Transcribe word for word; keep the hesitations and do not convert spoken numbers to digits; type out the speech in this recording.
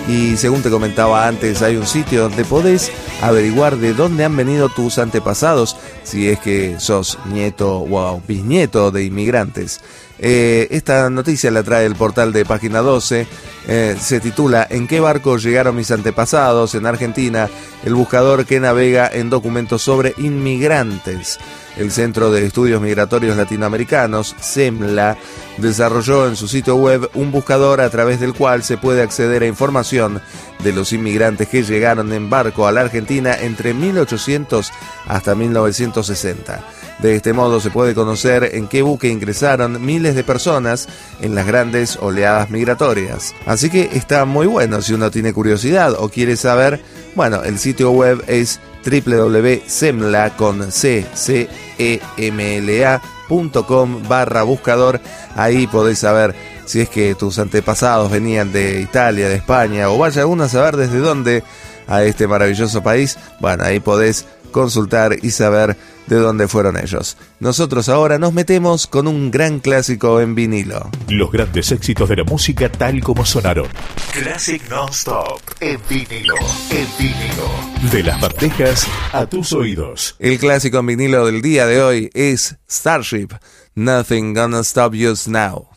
Y según te comentaba antes, hay un sitio donde podés averiguar de dónde han venido tus antepasados, si es que sos nieto o bisnieto de inmigrantes. Eh, esta noticia la trae el portal de Página doce, eh, se titula ¿En qué barco llegaron mis antepasados? En Argentina, el buscador que navega en documentos sobre inmigrantes. El Centro de Estudios Migratorios Latinoamericanos, CEMLA, desarrolló en su sitio web un buscador a través del cual se puede acceder a información de los inmigrantes que llegaron en barco a la Argentina entre mil ochocientos hasta mil novecientos sesenta. De este modo se puede conocer en qué buque ingresaron miles de personas en las grandes oleadas migratorias. Así que está muy bueno si uno tiene curiosidad o quiere saber. Bueno, el sitio web es doble u doble u doble u punto cemla con c c e m l a punto com barra buscador. Ahí podés saber si es que tus antepasados venían de Italia, de España, o vaya uno a saber desde dónde a este maravilloso país. Bueno, ahí podés consultar y saber de dónde fueron ellos. Nosotros ahora nos metemos con un gran clásico en vinilo. Los grandes éxitos de la música tal como sonaron. Classic Non-Stop en vinilo, en vinilo. De las bandejas a tus oídos. El clásico en vinilo del día de hoy es Starship, Nothing Gonna Stop Us Now.